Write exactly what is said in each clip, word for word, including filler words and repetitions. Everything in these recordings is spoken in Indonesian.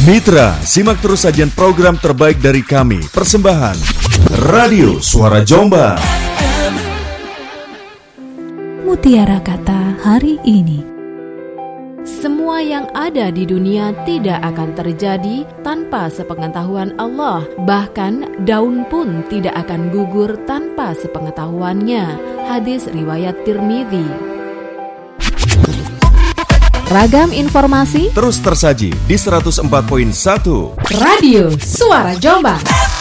Mitra, simak terus sajian program terbaik dari kami. Persembahan Radio Suara Jombang. Mutiara kata hari ini. Semua yang ada di dunia tidak akan terjadi tanpa sepengetahuan Allah. Bahkan daun pun tidak akan gugur tanpa sepengetahuannya. Hadis riwayat Tirmidzi. Ragam informasi terus tersaji di seratus empat koma satu Radio Suara Jombang.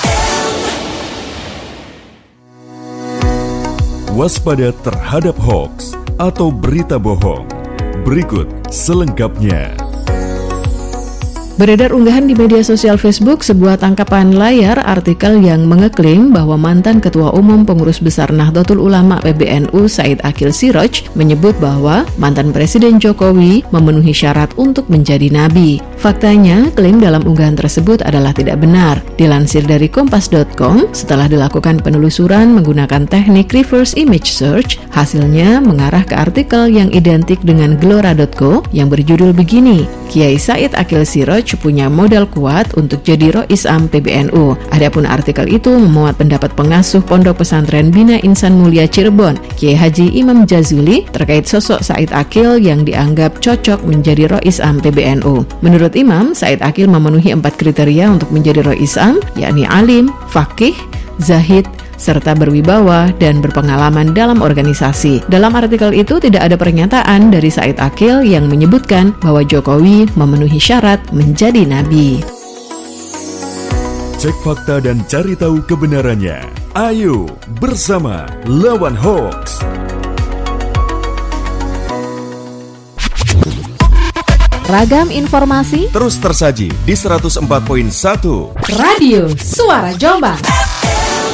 Waspada terhadap hoaks atau berita bohong. Berikut selengkapnya. Beredar unggahan di media sosial Facebook sebuah tangkapan layar artikel yang mengeklaim bahwa mantan Ketua Umum Pengurus Besar Nahdlatul Ulama P B N U Said Akil Siraj menyebut bahwa mantan Presiden Jokowi memenuhi syarat untuk menjadi nabi. Faktanya, klaim dalam unggahan tersebut adalah tidak benar. Dilansir dari kompas dot com, setelah dilakukan penelusuran menggunakan teknik reverse image search, hasilnya mengarah ke artikel yang identik dengan gelora dot co yang berjudul begini, Kiai Said Akil Siraj punya modal kuat untuk jadi Rois Am P B N U. Adapun artikel itu memuat pendapat pengasuh Pondok Pesantren Bina Insan Mulia Cirebon, Kiai Haji Imam Jazuli, terkait sosok Said Akil yang dianggap cocok menjadi Rois Am P B N U. Menurut Imam, Said Akil memenuhi empat kriteria untuk menjadi Rois Am, yakni alim, faqih, zahid, serta berwibawa dan berpengalaman dalam organisasi. Dalam artikel itu tidak ada pernyataan dari Said Akil yang menyebutkan bahwa Jokowi memenuhi syarat menjadi nabi. Cek fakta dan cari tahu kebenarannya. Ayo bersama lawan hoax. Ragam informasi terus tersaji di seratus empat koma satu Radio Suara Jombang.